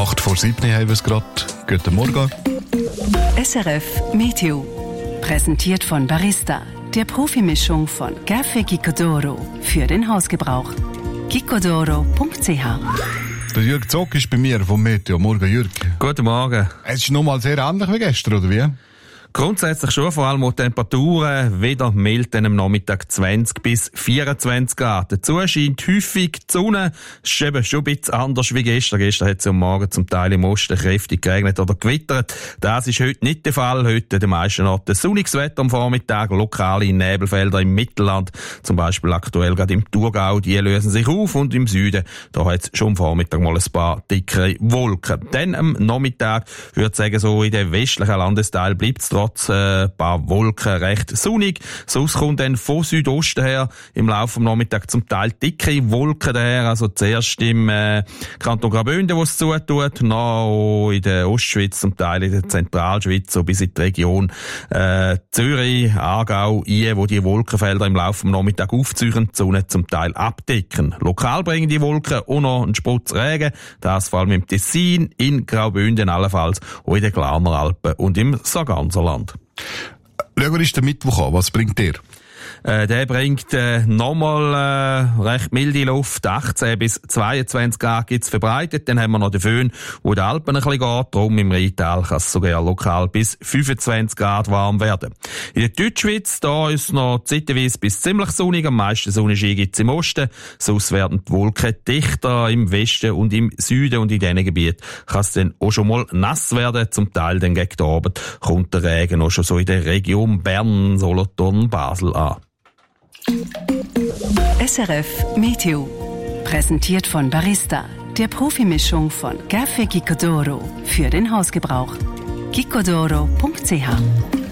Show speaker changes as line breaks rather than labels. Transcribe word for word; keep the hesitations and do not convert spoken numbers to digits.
acht vor sieben haben wir es gerade. Guten Morgen.
S R F Meteo. Präsentiert von Barista, der Profimischung von Café Gicodoro für den Hausgebrauch. gicodoro punkt c h.
Der Jürg Zock ist bei mir vom Meteo. Morgen, Jürg.
Guten Morgen.
Es ist nochmal sehr ähnlich wie gestern, oder wie?
Grundsätzlich schon, vor allem auch die Temperaturen wieder mild am Nachmittag zwanzig bis vierundzwanzig Grad. Dazu scheint häufig die Sonne. Es ist eben schon ein bisschen anders wie gestern. Gestern hat es am Morgen zum Teil im Osten kräftig geregnet oder gewittert. Das ist heute nicht der Fall. Heute den meisten Orten sonniges Wetter am Vormittag, lokale Nebelfelder im Mittelland, zum Beispiel aktuell gerade im Thurgau, die lösen sich auf, und im Süden, da hat es schon am Vormittag mal ein paar dickere Wolken. Dann am Nachmittag, würde ich sagen, so in den westlichen Landesteil bleibt es trotz ein paar Wolken recht sonnig. Sonst kommt dann von Südosten her im Laufe des Nachmittags zum Teil dicke Wolken daher. Also zuerst im äh, Kanton Graubünden, wo es zutut, noch in der Ostschweiz, zum Teil in der Zentralschweiz, so bis in die Region äh, Zürich, Aargau, Ien, wo die Wolkenfelder im Laufe des Nachmittags aufziehen, die Sonne zum Teil abdecken. Lokal bringen die Wolken auch noch einen Sputz Regen, das vor allem im Tessin, in Graubünden allenfalls, auch in den Glarner Alpen und im Sarganserland.
Schauen wir ist der Mittwoch an. Was bringt der?
Äh, der bringt äh, nochmal äh, recht milde Luft, achtzehn bis zweiundzwanzig Grad gibt's verbreitet. Dann haben wir noch den Föhn, wo in den Alpen ein bisschen geht. Darum im Rheintal kann es sogar lokal bis fünfundzwanzig Grad warm werden. In der Deutschschweiz, da ist noch zeitweise bis ziemlich sonnig. Am meisten Sonnenschein gibt's im Osten. Sonst werden die Wolken dichter im Westen und im Süden. Und in diesen Gebieten kann es dann auch schon mal nass werden. Zum Teil dann gegen den Abend kommt der Regen auch schon so in der Region Bern, Solothurn, Basel an.
S R F Meteo. Präsentiert von Barista, der Profimischung von Café Gicodoro für den Hausgebrauch. gicodoro punkt c h.